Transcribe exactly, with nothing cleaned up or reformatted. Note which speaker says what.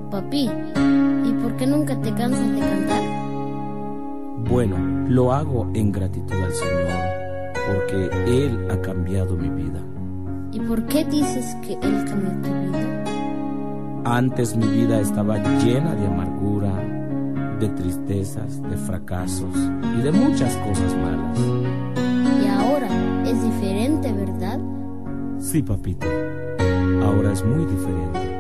Speaker 1: Papi, ¿y por qué nunca te cansas de cantar?
Speaker 2: Bueno, lo hago en gratitud al Señor, porque Él ha cambiado mi vida.
Speaker 1: ¿Y por qué dices que Él cambió tu vida?
Speaker 2: Antes mi vida estaba llena de amargura, de tristezas, de fracasos y de muchas cosas malas.
Speaker 1: Y ahora es diferente, ¿verdad?
Speaker 2: Sí, papito, ahora es muy diferente.